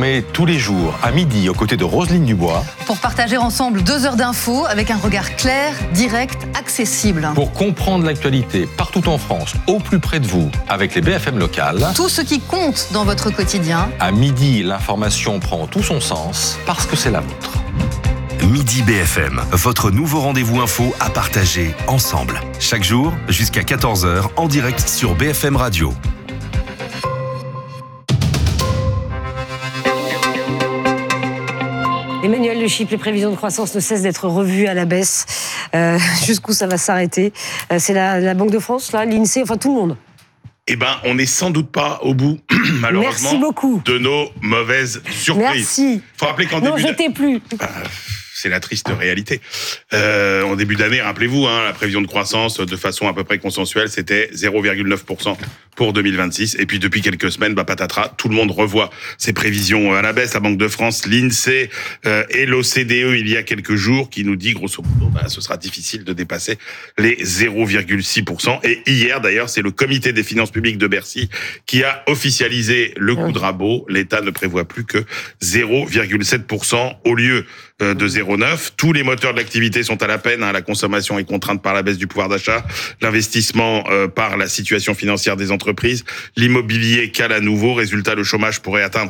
désormais tous les jours à midi aux côtés de Roselyne Dubois. Pour partager ensemble 2 heures d'infos avec un regard clair, direct, accessible. Pour comprendre l'actualité partout en France, au plus près de vous, avec les BFM locales. Tout ce qui compte dans votre quotidien. À midi, l'information prend tout son sens parce que c'est la vôtre. Midi BFM, votre nouveau rendez-vous info à partager ensemble. Chaque jour, jusqu'à 14h, en direct sur BFM Radio. Emmanuel Le Chypre, les prévisions de croissance ne cessent d'être revues à la baisse. Jusqu'où ça va s'arrêter? C'est la Banque de France, là, l'INSEE, enfin tout le monde. Eh ben, on n'est sans doute pas au bout, malheureusement, Merci beaucoup. de nos mauvaises surprises. Merci. Faut rappeler qu'en Non, j'étais plus. C'est la triste réalité. En début d'année, rappelez-vous, la prévision de croissance, de façon à peu près consensuelle, c'était 0,9% pour 2026. Et puis depuis quelques semaines, patatras, tout le monde revoit ses prévisions à la baisse. La Banque de France, l'INSEE et l'OCDE il y a quelques jours, qui nous dit grosso modo, ce sera difficile de dépasser les 0,6%. Et hier, d'ailleurs, c'est le Comité des finances publiques de Bercy qui a officialisé le coup de rabot. L'État ne prévoit plus que 0,7% au lieu de 0,9. Tous les moteurs de l'activité sont à la peine. La consommation est contrainte par la baisse du pouvoir d'achat, l'investissement par la situation financière des entreprises, l'immobilier cale à nouveau. Résultat, le chômage pourrait atteindre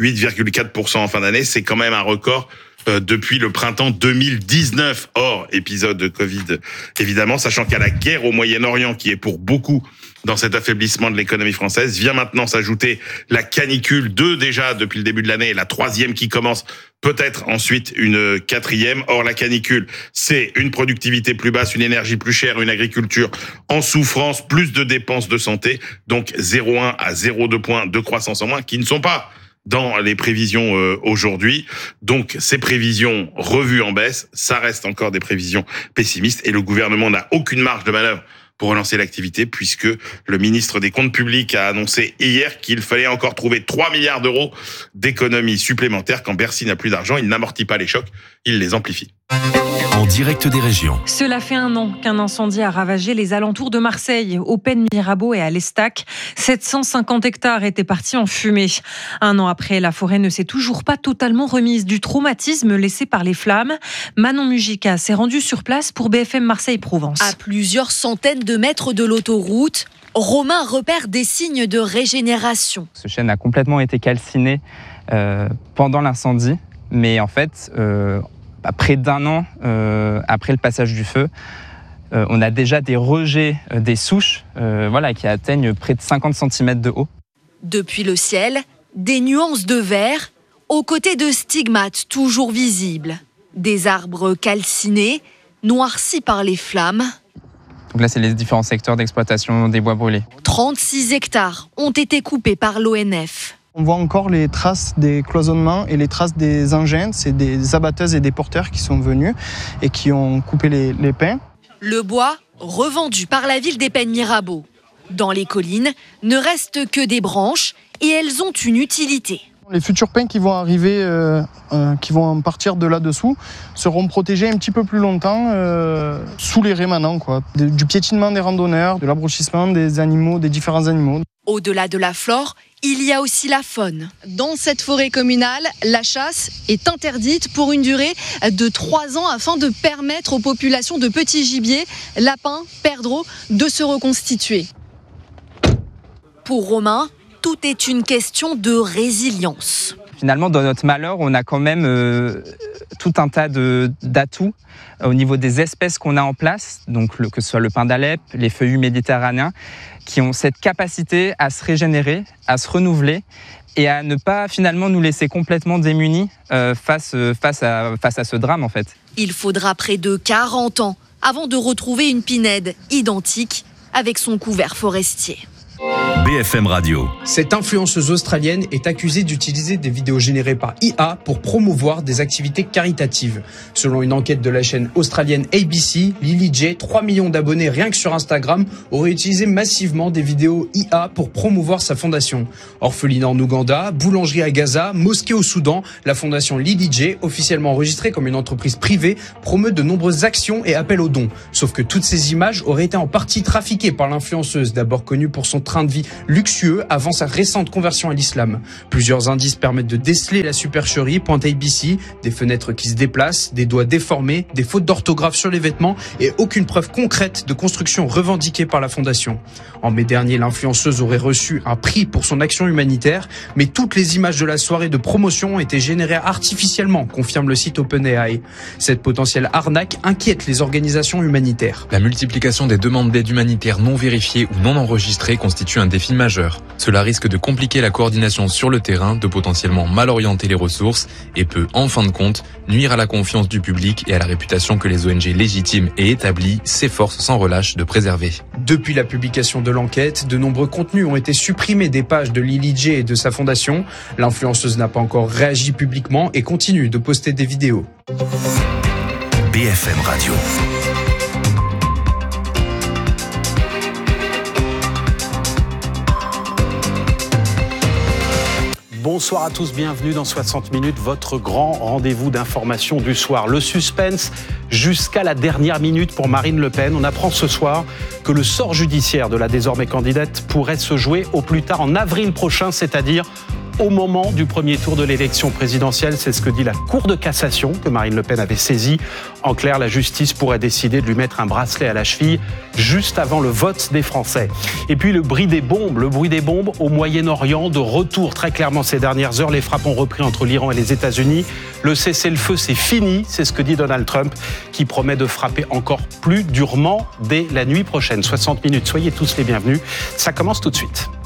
8,4% en fin d'année. C'est quand même un record depuis le printemps 2019, hors épisode de Covid, évidemment, sachant qu'il y a la guerre au Moyen-Orient qui est pour beaucoup dans cet affaiblissement de l'économie française. Vient maintenant s'ajouter la canicule, 2 déjà depuis le début de l'année, et la 3e qui commence, peut-être ensuite une 4e. Or, la canicule, c'est une productivité plus basse, une énergie plus chère, une agriculture en souffrance, plus de dépenses de santé, donc 0,1 à 0,2 points de croissance en moins, qui ne sont pas dans les prévisions aujourd'hui. Donc, ces prévisions revues en baisse, ça reste encore des prévisions pessimistes et le gouvernement n'a aucune marge de manœuvre pour relancer l'activité puisque le ministre des Comptes publics a annoncé hier qu'il fallait encore trouver 3 milliards d'euros d'économies supplémentaires. Quand Bercy n'a plus d'argent, il n'amortit pas les chocs, il les amplifie. En direct des régions. Cela fait 1 an qu'un incendie a ravagé les alentours de Marseille, au Pen Mirabeau et à l'Estac. 750 hectares étaient partis en fumée. 1 an après, la forêt ne s'est toujours pas totalement remise du traumatisme laissé par les flammes. Manon Mujica s'est rendue sur place pour BFM Marseille-Provence. À plusieurs centaines de mètres de l'autoroute, Romain repère des signes de régénération. Ce chêne a complètement été calciné pendant l'incendie, mais en fait, près d'1 an après le passage du feu, on a déjà des rejets des souches qui atteignent près de 50 cm de haut. Depuis le ciel, des nuances de vert, aux côtés de stigmates toujours visibles. Des arbres calcinés, noircis par les flammes. Donc là, c'est les différents secteurs d'exploitation des bois brûlés. 36 hectares ont été coupés par l'ONF. On voit encore les traces des cloisonnements et les traces des engins. C'est des abatteuses et des porteurs qui sont venus et qui ont coupé les pins. Le bois revendu par la ville des Pen Mirabeau. Dans les collines, ne restent que des branches et elles ont une utilité. Les futurs pins qui vont arriver, qui vont partir de là-dessous, seront protégés un petit peu plus longtemps sous les rémanents, du piétinement des randonneurs, de l'abrochissement des animaux, des différents animaux. Au-delà de la flore, il y a aussi la faune. Dans cette forêt communale, la chasse est interdite pour une durée de 3 ans afin de permettre aux populations de petits gibiers, lapins, perdreaux, de se reconstituer. Pour Romain, tout est une question de résilience. Finalement, dans notre malheur, on a quand même tout un tas d'atouts au niveau des espèces qu'on a en place, donc que ce soit le pin d'Alep, les feuillus méditerranéens, qui ont cette capacité à se régénérer, à se renouveler et à ne pas finalement nous laisser complètement démunis face à ce drame en fait. Il faudra près de 40 ans avant de retrouver une pinède identique avec son couvert forestier. BFM Radio. Cette influenceuse australienne est accusée d'utiliser des vidéos générées par IA pour promouvoir des activités caritatives. Selon une enquête de la chaîne australienne ABC, Lily J, 3 millions d'abonnés rien que sur Instagram, aurait utilisé massivement des vidéos IA pour promouvoir sa fondation. Orpheline en Ouganda, boulangerie à Gaza, mosquée au Soudan, la fondation Lily J, officiellement enregistrée comme une entreprise privée, promeut de nombreuses actions et appels aux dons. Sauf que toutes ces images auraient été en partie trafiquées par l'influenceuse, d'abord connue pour son train de vie luxueux avant sa récente conversion à l'islam. Plusieurs indices permettent de déceler la supercherie, pointe ABC, des fenêtres qui se déplacent, des doigts déformés, des fautes d'orthographe sur les vêtements et aucune preuve concrète de construction revendiquée par la fondation. En mai dernier, l'influenceuse aurait reçu un prix pour son action humanitaire, mais toutes les images de la soirée de promotion ont été générées artificiellement, confirme le site OpenAI. Cette potentielle arnaque inquiète les organisations humanitaires. La multiplication des demandes d'aide humanitaire non vérifiées ou non enregistrées constitue un défi majeur. Cela risque de compliquer la coordination sur le terrain, de potentiellement mal orienter les ressources et peut, en fin de compte, nuire à la confiance du public et à la réputation que les ONG légitimes et établies s'efforcent sans relâche de préserver. Depuis la publication de l'enquête, de nombreux contenus ont été supprimés des pages de Lily J et de sa fondation. L'influenceuse n'a pas encore réagi publiquement et continue de poster des vidéos. BFM Radio. Bonsoir à tous, bienvenue dans 60 minutes, votre grand rendez-vous d'information du soir. Le suspense jusqu'à la dernière minute pour Marine Le Pen. On apprend ce soir que le sort judiciaire de la désormais candidate pourrait se jouer au plus tard en avril prochain, c'est-à-dire au moment du premier tour de l'élection présidentielle. C'est ce que dit la Cour de cassation que Marine Le Pen avait saisie. En clair, la justice pourrait décider de lui mettre un bracelet à la cheville juste avant le vote des Français. Et puis le bruit des bombes au Moyen-Orient, de retour très clairement ces dernières heures. Les frappes ont repris entre l'Iran et les États-Unis. Le cessez-le-feu, c'est fini, c'est ce que dit Donald Trump, qui promet de frapper encore plus durement dès la nuit prochaine. 60 minutes, soyez tous les bienvenus. Ça commence tout de suite.